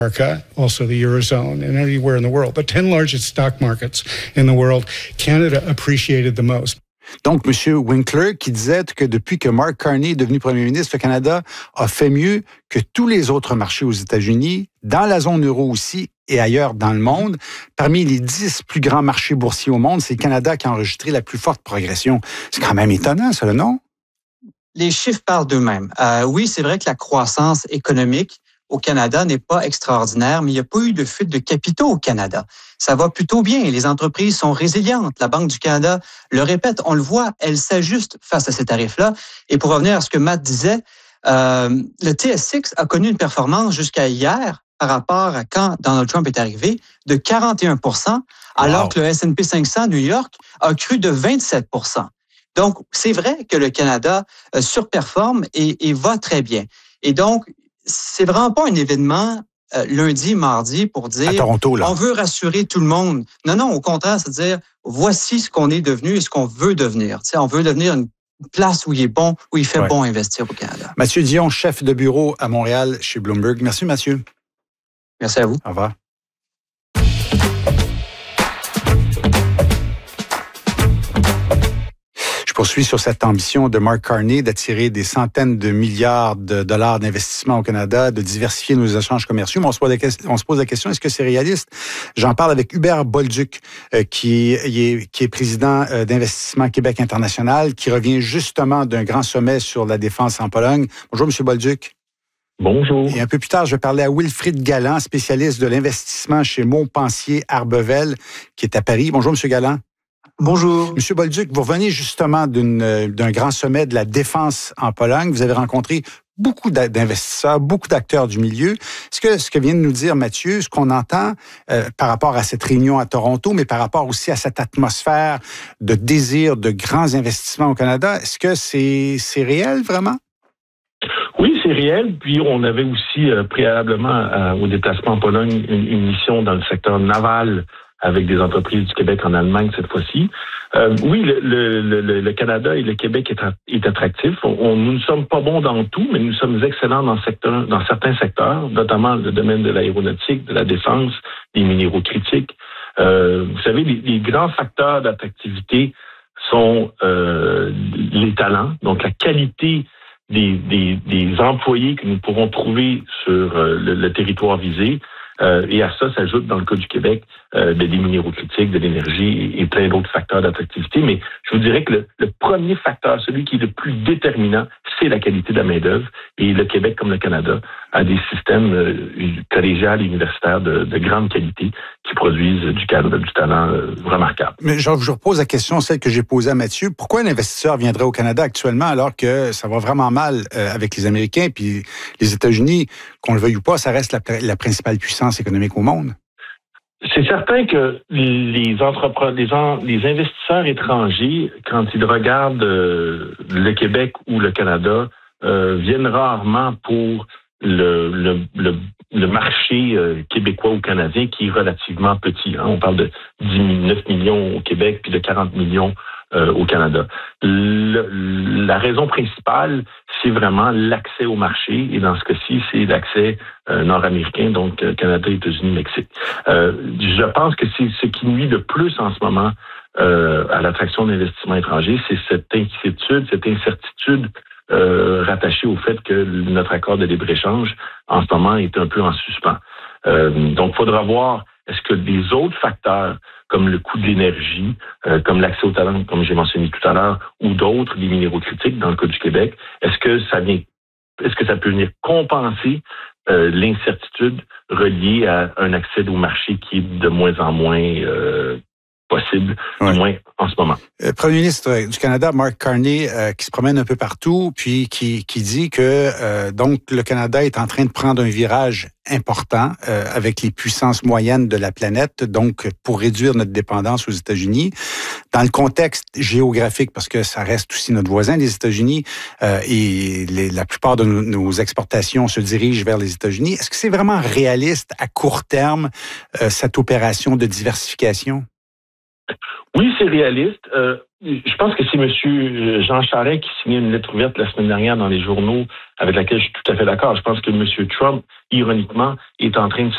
America, also the Eurozone, and anywhere in the world. The 10 largest stock markets in the world, Canada appreciated the most. Donc, M. Winkler qui disait que depuis que Mark Carney est devenu premier ministre, le Canada a fait mieux que tous les autres marchés aux États-Unis, dans la zone euro aussi et ailleurs dans le monde. Parmi les 10 plus grands marchés boursiers au monde, c'est le Canada qui a enregistré la plus forte progression. C'est quand même étonnant, ça, non? Les chiffres parlent d'eux-mêmes. Oui, c'est vrai que la croissance économique au Canada n'est pas extraordinaire, mais il n'y a pas eu de fuite de capitaux au Canada. Ça va plutôt bien. Les entreprises sont résilientes. La Banque du Canada le répète, on le voit, elle s'ajuste face à ces tarifs-là. Et pour revenir à ce que Matt disait, le TSX a connu une performance jusqu'à hier par rapport à quand Donald Trump est arrivé de 41 %, alors que le S&P 500 New York a cru de 27 %. Donc, c'est vrai que le Canada surperforme et va très bien. Et donc, c'est vraiment pas un événement lundi, mardi pour dire à Toronto, là. On veut rassurer tout le monde. Non, au contraire, c'est dire voici ce qu'on est devenu et ce qu'on veut devenir. Tu sais, on veut devenir une place où il est bon, où il fait bon investir au Canada. Mathieu Dion, chef de bureau à Montréal chez Bloomberg. Merci, Mathieu. Merci à vous. Au revoir. Je poursuis sur cette ambition de Mark Carney d'attirer des centaines de milliards de dollars d'investissement au Canada, de diversifier nos échanges commerciaux. Mais on se pose la question, est-ce que c'est réaliste? J'en parle avec Hubert Bolduc, qui est président d'Investissement Québec International, qui revient justement d'un grand sommet sur la défense en Pologne. Bonjour, M. Bolduc. Bonjour. Et un peu plus tard, je vais parler à Wilfrid Galland, spécialiste de l'investissement chez Montpensier Arbevel, qui est à Paris. Bonjour, M. Galland. Bonjour. Monsieur Bolduc, vous revenez justement d'un grand sommet de la défense en Pologne. Vous avez rencontré beaucoup d'investisseurs, beaucoup d'acteurs du milieu. Ce que vient de nous dire Mathieu, ce qu'on entend par rapport à cette réunion à Toronto, mais par rapport aussi à cette atmosphère de désir de grands investissements au Canada, est-ce que c'est réel vraiment? Oui, c'est réel. Puis on avait aussi préalablement au déplacement en Pologne une mission dans le secteur naval avec des entreprises du Québec en Allemagne cette fois-ci. Oui, le Canada et le Québec est attractif. Nous ne sommes pas bons dans tout, mais nous sommes excellents dans certains secteurs, notamment le domaine de l'aéronautique, de la défense, des minéraux critiques. Vous savez, les grands facteurs d'attractivité sont les talents, donc la qualité des employés que nous pourrons trouver sur le territoire visé. Et à ça s'ajoute, dans le cas du Québec, des minéraux critiques, de l'énergie et plein d'autres facteurs d'attractivité. Mais je vous dirais que le premier facteur, celui qui est le plus déterminant, c'est la qualité de la main-d'œuvre. Et le Québec, comme le Canada, a des systèmes collégiales et universitaires de grande qualité qui produisent du talent remarquable. Mais je vous repose la question, celle que j'ai posée à Mathieu. Pourquoi un investisseur viendrait au Canada actuellement alors que ça va vraiment mal avec les Américains puis les États-Unis, qu'on le veuille ou pas, ça reste la principale puissance économique au monde? C'est certain que les investisseurs étrangers, quand ils regardent le Québec ou le Canada, viennent rarement pour le marché québécois ou canadien qui est relativement petit. On parle de 19 millions au Québec puis de 40 millions au Canada. La raison principale, c'est vraiment l'accès au marché, et dans ce cas-ci, c'est l'accès nord-américain, donc Canada, États-Unis, Mexique. Je pense que c'est ce qui nuit le plus en ce moment à l'attraction d'investissements étrangers, c'est cette inquiétude, cette incertitude rattachée au fait que notre accord de libre-échange, en ce moment, est un peu en suspens. Donc, il faudra voir, est-ce que des autres facteurs, comme le coût de l'énergie, comme l'accès au talent, comme j'ai mentionné tout à l'heure, ou d'autres, les minéraux critiques, dans le cas du Québec, est-ce que ça peut venir compenser l'incertitude reliée à un accès au marché qui est de moins en moins possible, du moins en ce moment. Premier ministre du Canada, Mark Carney, qui se promène un peu partout, puis qui dit que donc le Canada est en train de prendre un virage important avec les puissances moyennes de la planète, donc pour réduire notre dépendance aux États-Unis. Dans le contexte géographique, parce que ça reste aussi notre voisin, les États-Unis, et la plupart de nos exportations se dirigent vers les États-Unis. Est-ce que c'est vraiment réaliste à court terme, cette opération de diversification? Oui, c'est réaliste. Je pense que c'est M. Jean Charest qui signait une lettre ouverte la semaine dernière dans les journaux avec laquelle je suis tout à fait d'accord. Je pense que M. Trump, ironiquement, est en train de